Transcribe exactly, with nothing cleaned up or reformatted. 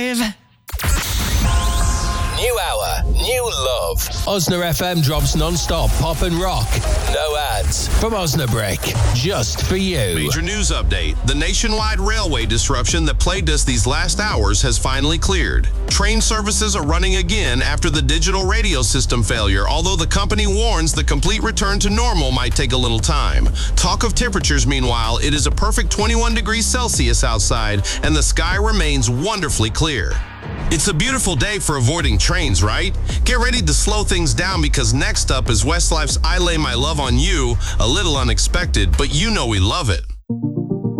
New hour, new love. Osna F M drops non-stop pop and rock. No ads. From Osnabrick, just for you. Major news update. The nationwide railway disruption that plagued us these last hours has finally cleared. Train services are running again after the digital radio system failure, although the company warns the complete return to normal might take a little time. Talk of temperatures, meanwhile, it is a perfect twenty-one degrees Celsius outside, and the sky remains wonderfully clear. It's a beautiful day for avoiding trains, right? Get ready to slow things down because next up is Westlife's I Lay My Love on You, a little unexpected, but you know we love it.